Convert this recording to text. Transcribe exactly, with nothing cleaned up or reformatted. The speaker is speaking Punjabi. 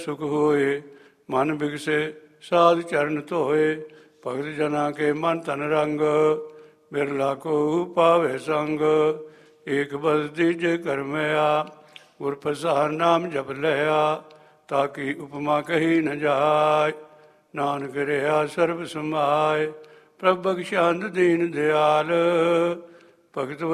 ਸੁਖ ਹੋਏ, ਮਨ ਬਿਗਸੇ ਸਾਧ ਚਰਨ ਧੋਏ। ਭਗਤ ਜਨਾ ਕੇ ਮਨ ਤਨ ਰੰਗ, ਬਿਰਲਾ ਕੋ ਪਾਵੇ ਸੰਗ। ਏਕ ਬਸ ਦੀਜੇ ਕਰਮਿਆ, ਗੁਰ ਪ੍ਰਸਾਦ ਨਾਮ ਜਪ ਲਿਆ। ਤਾਕੀ ਉਪਮਾ ਕਹੀ ਨ ਜਾਏ, ਨਾਨਕ ਰਿਹਾ ਸਰਬ ਸਮਾਏ। ਪ੍ਰਭ ਬਖਸ਼ੰਦ ਦੀਨ ਦਿਆਲ, ਭਗਤ